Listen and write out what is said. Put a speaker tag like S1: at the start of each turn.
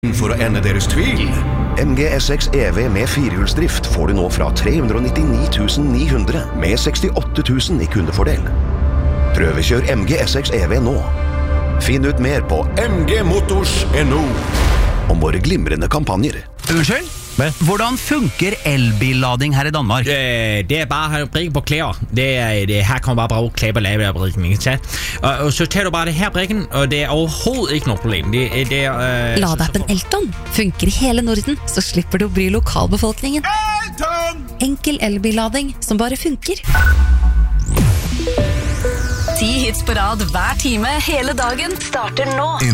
S1: For å ende deres tvil.
S2: MG SX EV med firehjulsdrift får du nå fra 399 900 med 68 000 i kundefordel. Prøvekjør MG SX EV nå. Finn ut mer på mgmotors.no om våre glimrende kampanjer.
S3: Unnskyld? Hvordan funker elbillading her i Danmark?
S4: Det bare at brikke på klær. Her kan man bare bruge klær på lave brikken, ikke sant? Og så tager du bare det her brikken, og det overhovedet ikke noe problem.
S5: Ladappen Elton funker i hele Norden, så slipper du å bry lokalbefolkningen.
S1: Elton!
S5: Enkel elbillading som bare funker.
S6: 10 hits på rad hver time hele dagen starter nå.